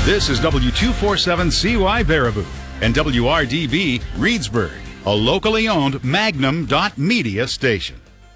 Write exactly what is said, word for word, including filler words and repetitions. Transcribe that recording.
This is W two forty-seven C Y Baraboo and W R D B Reedsburg, a locally owned Magnum dot media station.